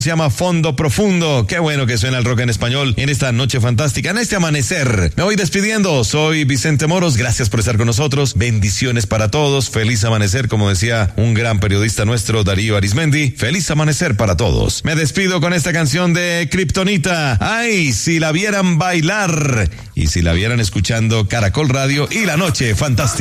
Se llama Fondo Profundo. Qué bueno que suena el rock en español en esta noche fantástica, en este amanecer. Me voy despidiendo. Soy Vicente Moros. Gracias por estar con nosotros. Bendiciones para todos. Feliz amanecer, como decía un gran periodista nuestro, Darío Arismendi. Feliz amanecer para todos. Me despido con esta canción de Kryptonita. Ay, si la vieran bailar y si la vieran escuchando Caracol Radio y la noche fantástica.